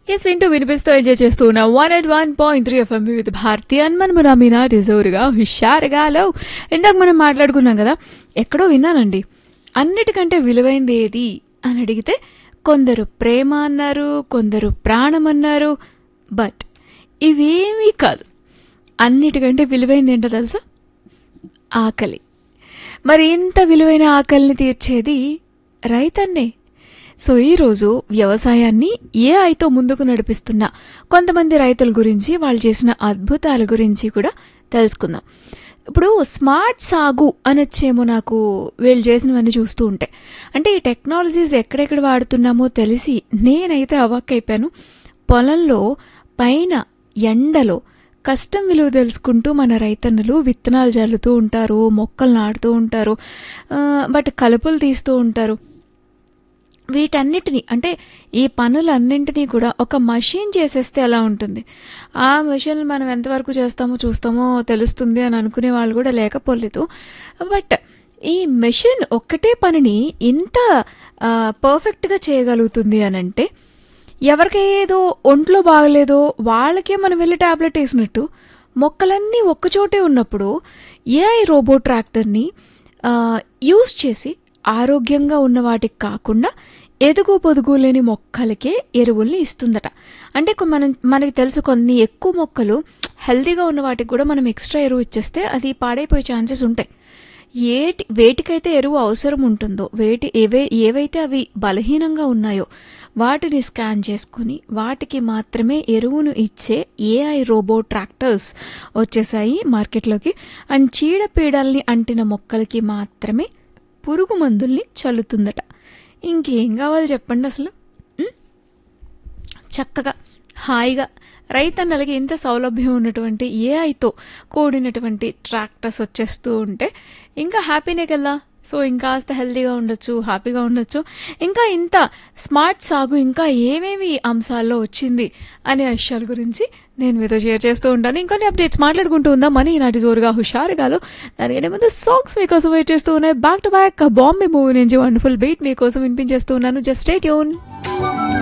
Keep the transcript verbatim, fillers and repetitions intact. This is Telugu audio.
ఎస్ వింటూ వినిపిస్తూ ఎంజాయ్ చేస్తూ ఉన్న one at one point three FM with Bharati అని మనము నమ్మిన డిజోరుగా హుషారుగా లో ఇందాక మనం మాట్లాడుకున్నాం కదా. ఎక్కడో విన్నానండి, అన్నిటికంటే విలువైంది ఏది అని అడిగితే కొందరు ప్రేమ అన్నారు, కొందరు ప్రాణం అన్నారు. బట్ ఇవేమీ కాదు, అన్నిటికంటే విలువైంది ఏంటో తెలుసా? ఆకలి. మరి ఇంత విలువైన ఆకలిని తీర్చేది రైతన్నే. సో ఈరోజు వ్యవసాయాన్ని ఏఐతో ముందుకు నడిపిస్తున్న కొంతమంది రైతుల గురించి, వాళ్ళు చేసిన అద్భుతాల గురించి కూడా తెలుసుకుందాం. ఇప్పుడు స్మార్ట్ సాగు అనొచ్చేమో నాకు వీళ్ళు చేసినవన్నీ చూస్తూ ఉంటే. అంటే ఈ టెక్నాలజీస్ ఎక్కడెక్కడ వాడుతున్నామో తెలిసి నేనైతే అవాక్కైపోయాను. పొలంలో పైన ఎండలో కష్టం విలువ తెలుసుకుంటూ మన రైతన్నులు విత్తనాలు జల్లుతూ ఉంటారు, మొక్కలు నాటుతూ ఉంటారు, బట్ కలుపులు తీస్తూ ఉంటారు. వీటన్నిటినీ అంటే ఈ పనులన్నింటినీ కూడా ఒక మషిన్ చేసేస్తే ఎలా ఉంటుంది? ఆ మెషిన్ మనం ఎంతవరకు చేస్తామో చూస్తామో తెలుస్తుంది అని అనుకునే వాళ్ళు కూడా లేకపోలేదు. బట్ ఈ మెషిన్ ఒక్కటే పనిని ఇంత పర్ఫెక్ట్గా చేయగలుగుతుంది అని అంటే, ఎవరికేదో ఒంట్లో బాగలేదో వాళ్ళకే మనం వెళ్ళి ట్యాబ్లెట్ వేసినట్టు మొక్కలన్నీ ఒక్కచోటే ఉన్నప్పుడు ఏఐ రోబో ట్రాక్టర్ని యూజ్ చేసి ఆరోగ్యంగా ఉన్న వాటికి కాకుండా ఎదుగు పొదుగు లేని మొక్కలకే ఎరువుల్ని ఇస్తుందట. అంటే మనం మనకి తెలుసు, కొన్ని ఎక్కువ మొక్కలు హెల్తీగా ఉన్న వాటికి కూడా మనం ఎక్స్ట్రా ఎరువు ఇచ్చేస్తే అది పాడైపోయే ఛాన్సెస్ ఉంటాయి. ఏటి వేటికైతే ఎరువు అవసరం ఉంటుందో, వేటి ఏవే ఏవైతే అవి బలహీనంగా ఉన్నాయో వాటిని స్కాన్ చేసుకుని వాటికి మాత్రమే ఎరువును ఇచ్చే ఏఐ రోబో ట్రాక్టర్స్ వచ్చేసాయి మార్కెట్లోకి. అండ్ చీడపీడల్ని అంటిన మొక్కలకి మాత్రమే పురుగు మందుల్ని చల్లుతుందట. ఇంకేం కావాలి చెప్పండి అసలు? చక్కగా హాయిగా రైతన్నలకి ఇంత సౌలభ్యం ఉన్నటువంటి ఏఐతో కూడినటువంటి ట్రాక్టర్స్ వచ్చేస్తూ ఉంటే ఇంకా హ్యాపీనే కదా. సో ఇంకాస్త హెల్తీగా ఉండొచ్చు, హ్యాపీగా ఉండొచ్చు. ఇంకా ఇంత స్మార్ట్ సాగు ఇంకా ఏమేమి అంశాల్లో వచ్చింది అనే విషయాల గురించి నేను మీతో షేర్ చేస్తూ ఉంటాను. ఇంకొన్ని అప్డేట్స్ మాట్లాడుకుంటూ ఉందాం మన ఈనాటి జోరుగా హుషారుగాలో. దానికంటే ముందు సాంగ్స్ మీకోసం వెయిట్ చేస్తూ ఉన్నాయి. Back to back Bombay movie నుంచి వండర్ఫుల్ బీట్ మీకోసం వినిపించేస్తూ ఉన్నాను. Just stay tune.